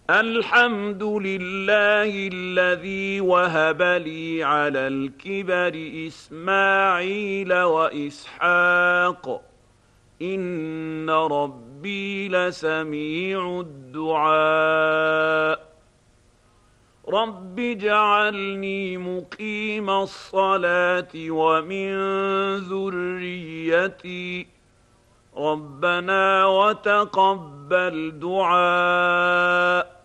الحمد لله الذي وهب لي على الكبر إسماعيل وإسحاق إن ربي لسميع الدعاء رب اجعلني مقيم الصلاة ومن ذريتي ربنا وتقبل دعاء